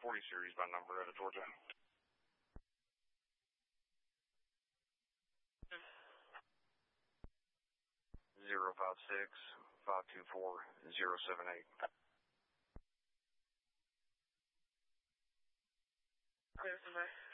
40 series by number out of Georgia. 056-524-078. Clear, somebody.